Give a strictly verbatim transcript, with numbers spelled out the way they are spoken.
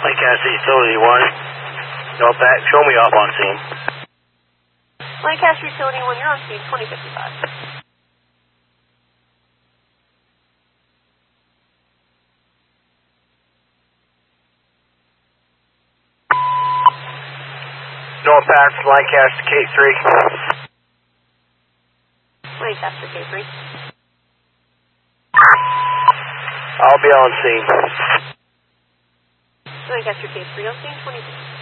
Lancaster Utility one. North back, show me off on scene. Lancaster Utility one, you're on scene, twenty fifty-five. North pass, Lancaster K three. Lancaster K three. I'll be on scene. Lancaster K three on scene, twenty fifty-five.